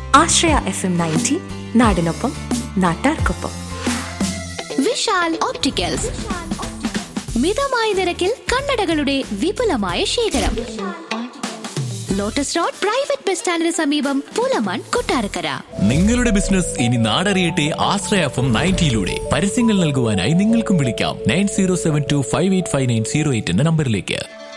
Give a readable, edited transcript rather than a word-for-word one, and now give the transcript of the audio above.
ആശ്രയ FM 90, നാടിനൊപ്പം നാട്ടാർക്കൊപ്പം. Vishal opticals, മിതമായ നിരക്കിൽ കണ്ണടകളുടെ വിപുലമായ ശേഖരം. ലോട്ടസ് റോഡ് പ്രൈവറ്റ് ബസ് സ്റ്റാൻഡിന് സമീപം, പുലമൺ, കൊട്ടാരക്കര. നിങ്ങളുടെ ബിസിനസ് ഇനി നാടറിയട്ടെ ആശ്രയ FM 90 പരസ്യങ്ങൾ നൽകുവാനായി നിങ്ങൾക്കും വിളിക്കാം 9072585908 എന്ന നമ്പറിലേക്ക്.